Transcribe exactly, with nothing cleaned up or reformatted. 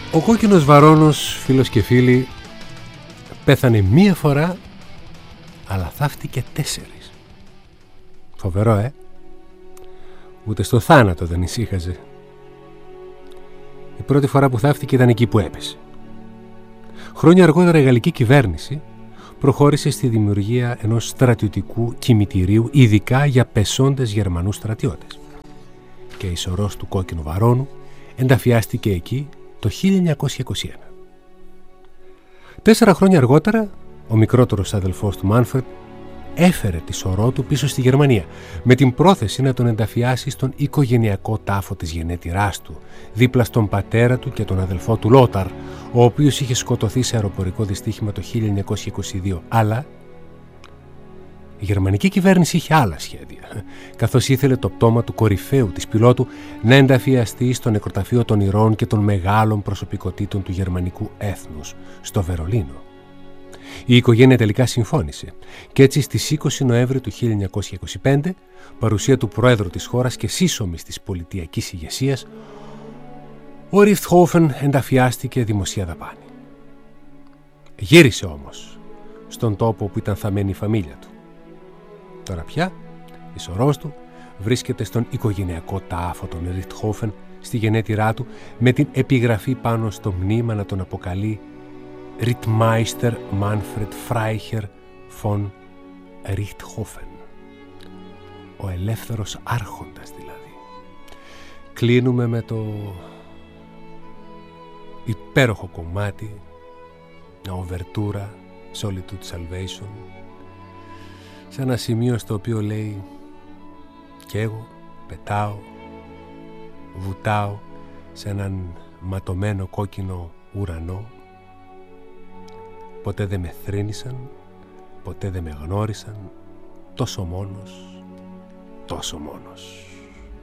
Ο κόκκινος βαρώνος, φίλος και φίλοι, πέθανε μία φορά, αλλά θαύτηκε τέσσερις. Φοβερό, ε? Ούτε στο θάνατο δεν ησύχαζε. Η πρώτη φορά που θαύτηκε ήταν εκεί που έπεσε. Χρόνια αργότερα η γαλλική κυβέρνηση προχώρησε στη δημιουργία ενός στρατιωτικού κημητηρίου ειδικά για πεσόντες Γερμανούς στρατιώτες. Και η σωρός του κόκκινου βαρώνου ενταφιάστηκε εκεί το χίλια εννιακόσια είκοσι ένα. Τέσσερα χρόνια αργότερα, ο μικρότερος αδελφός του Μάνφρετ έφερε τη σωρό του πίσω στη Γερμανία με την πρόθεση να τον ενταφιάσει στον οικογενειακό τάφο της γενέτειράς του, δίπλα στον πατέρα του και τον αδελφό του Λόταρ, ο οποίος είχε σκοτωθεί σε αεροπορικό δυστύχημα το χίλια εννιακόσια είκοσι δύο. Αλλά η γερμανική κυβέρνηση είχε άλλα σχέδια, καθώς ήθελε το πτώμα του κορυφαίου της πιλότου να ενταφιαστεί στο νεκροταφείο των ηρώων και των μεγάλων προσωπικότητων του γερμανικού έθνους, στο Βερολίνο. Η οικογένεια τελικά συμφώνησε και έτσι στις είκοσι Νοέμβρη του χίλια εννιακόσια είκοσι πέντε, παρουσία του πρόεδρου της χώρας και σύσσωμης της πολιτιακής ηγεσίας, ο Ριχτχόφεν ενταφιάστηκε δημοσία δαπάνη. Γύρισε όμως στον τόπο που ήταν θαμμένη η φαμίλια του. Τώρα πια η σωρός του βρίσκεται στον οικογενειακό τάφο των Ριχτχόφεν στη γενέτειρά του, με την επιγραφή πάνω στο μνήμα να τον αποκαλεί Rittmeister Manfred Freiherr von Richthofen. Ο ελεύθερος άρχοντας δηλαδή. Κλείνουμε με το υπέροχο κομμάτι, μια οβερτούρα, Solitude Salvation, σε ένα σημείο στο οποίο λέει «Κι εγώ πετάω, βουτάω σε έναν ματωμένο κόκκινο ουρανό. Ποτέ δεν με θρήνησαν, ποτέ δεν με γνώρισαν, τόσο μόνος, τόσο μόνος».